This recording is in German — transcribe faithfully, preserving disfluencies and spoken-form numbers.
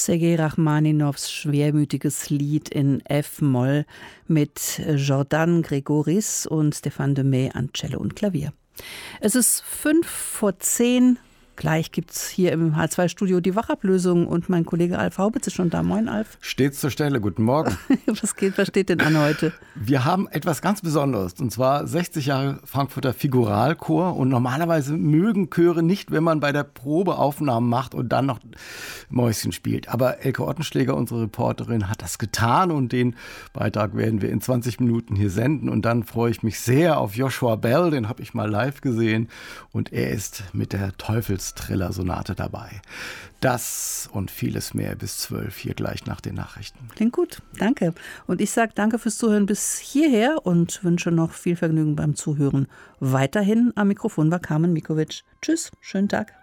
Sergei Rachmaninows schwermütiges Lied in F-Moll mit Jordan Gregoris und Stéphane Demey an Cello und Klavier. Es ist fünf vor zehn. Gleich gibt es hier im H zwei Studio die Wachablösung und mein Kollege Alf Haubitz ist schon da. Moin, Alf. Stets zur Stelle. Guten Morgen. Was geht, was steht denn an heute? Wir haben etwas ganz Besonderes, und zwar sechzig Jahre Frankfurter Figuralchor. Und normalerweise mögen Chöre nicht, wenn man bei der Probe Aufnahmen macht und dann noch Mäuschen spielt. Aber Elke Ottenschläger, unsere Reporterin, hat das getan und den Beitrag werden wir in zwanzig Minuten hier senden. Und dann freue ich mich sehr auf Joshua Bell, den habe ich mal live gesehen. Und er ist mit der Teufels Triller-Sonate dabei. Das und vieles mehr bis zwölf hier gleich nach den Nachrichten. Klingt gut, danke. Und ich sage danke fürs Zuhören bis hierher und wünsche noch viel Vergnügen beim Zuhören. Weiterhin am Mikrofon war Carmen Mikovic. Tschüss, schönen Tag.